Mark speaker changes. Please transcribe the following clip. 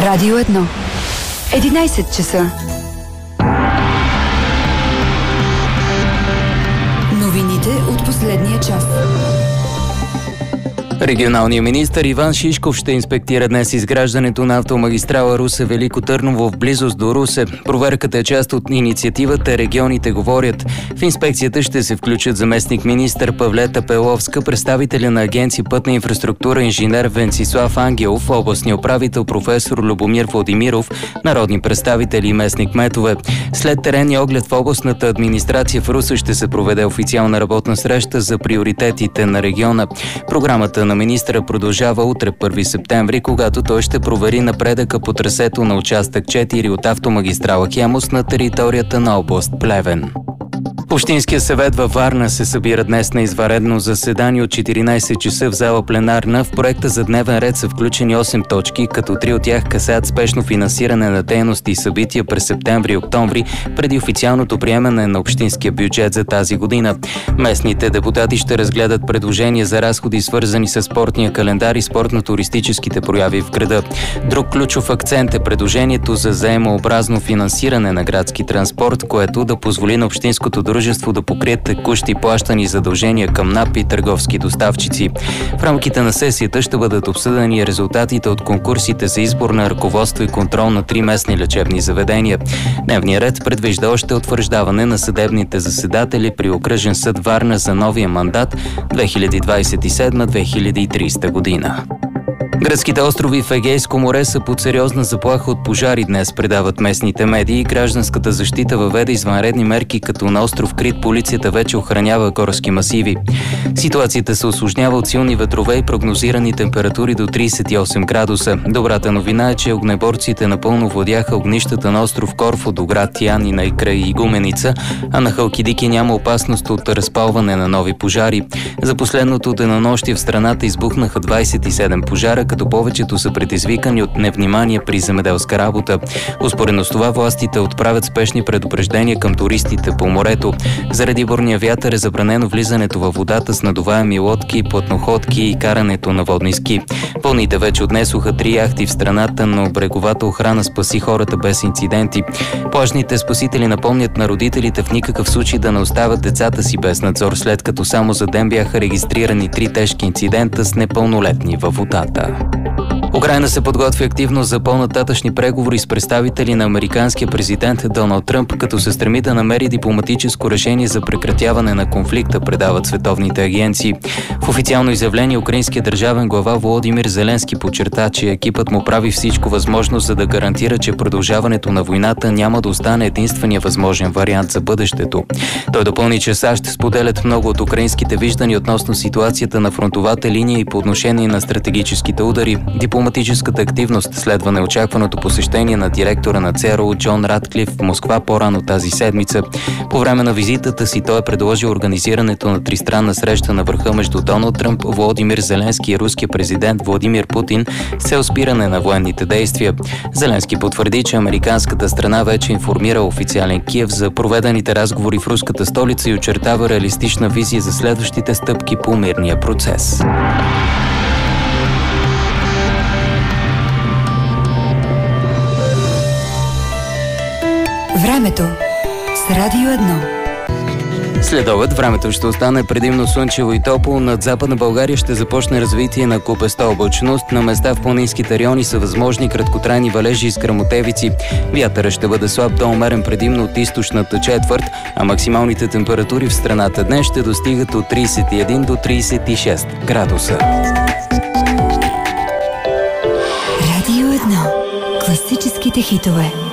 Speaker 1: Радио 1. 11 часа. Новините от последния час.
Speaker 2: Регионалният министър Иван Шишков ще инспектира днес изграждането на автомагистрала Русе-Велико Търново в близост до Русе. Проверката е част от инициативата "Регионите говорят". В инспекцията ще се включат заместник-министър Павлета Пеловска, представителя на Агенция Пътна инфраструктура инженер Венцислав Ангелов, областния управител професор Любомир Владимиров, народни представители и местни кметове. След теренния оглед в областната администрация в Русе ще се проведе официална работна среща за приоритетите на региона. Програмата на министъра продължава утре, 1 септември, когато той ще провери напредъка по трасето на участък 4 от автомагистрала Хемус на територията на област Плевен. Общинския съвет във Варна се събира днес на извънредно заседание от 14 часа в зала пленарна. В проекта за дневен ред са включени 8 точки, като 3 от тях касаят спешно финансиране на дейности и събития през септември и октомври, преди официалното приемане на общинския бюджет за тази година. Местните депутати ще разгледат предложения за разходи, свързани с спортния календар и спортно-туристическите прояви в града. Друг ключов акцент е предложението за заемообразно финансиране на градски транспорт, което да позволи на общинското дружество да покрият текущи плащани задължения към НАП и търговски доставчици. В рамките на сесията ще бъдат обсъдени резултатите от конкурсите за избор на ръководство и контрол на 3 местни лечебни заведения. Дневният ред предвижда още утвърждаване на съдебните заседатели при Окръжен съд Варна за новия мандат 2027-2030 година. Гръцките острови в Егейско море са под сериозна заплаха от пожари днес, предават местните медии. Гражданската защита въведе извънредни мерки, като на остров Крит полицията вече охранява горски масиви. Ситуацията се усложнява от силни ветрове и прогнозирани температури до 38 градуса. Добрата новина е, че огнеборците напълно владяха огнищата на остров Корфу до град Тианина и край Игуменица, а на Халкидики няма опасност от разпалване на нови пожари. За последното денонощие в страната избухнаха 27 пожара, като повечето са предизвикани от невнимание при земеделска работа. Успоредно с това властите отправят спешни предупреждения към туристите по морето. Заради бурния вятър е забранено влизането във водата с надуваеми лодки, платноходки и карането на водни ски. Вълните вече отнесоха 3 яхти в страната, но бреговата охрана спаси хората без инциденти. Плажните спасители напомнят на родителите в никакъв случай да не оставят децата си без надзор, след като само за ден бяха регистрирани 3 тежки инцидента с непълнолетни във водата. Украйна се подготвя активно за по-нататъшни преговори с представители на американския президент Доналд Тръмп, като се стреми да намери дипломатическо решение за прекратяване на конфликта, предават световните агенции. В официално изявление украинският държавен глава Володимир Зеленски подчерта, че екипът му прави всичко възможно, за да гарантира, че продължаването на войната няма да остане единствения възможен вариант за бъдещето. Той допълни, че САЩ споделят много от украинските виждания относно ситуацията на фронтовата линия и по отношение на стратегическите удари. Дипломатическата активност следва неочакваното посещение на директора на ЦРУ Джон Ратклиф в Москва по-рано тази седмица. По време на визитата си той е предложил организирането на тристранна среща на върха между Доналд Тръмп, Володимир Зеленски и руския президент Владимир Путин с цел спиране на военните действия. Зеленски потвърди, че американската страна вече информира официален Киев за проведените разговори в руската столица и очертава реалистична визия за следващите стъпки по мирния процес.
Speaker 1: Времето с Радио 1.
Speaker 2: След обед времето ще остане предимно слънчево и топло. Над Западна България ще започне развитие на купеста облачност. На места в планинските райони са възможни краткотрайни валежи и скръмотевици. Вятърът ще бъде слаб до умерен предимно от източната четвърт, а максималните температури в страната днес ще достигат от 31 до 36 градуса.
Speaker 1: Радио 1. Класическите хитове.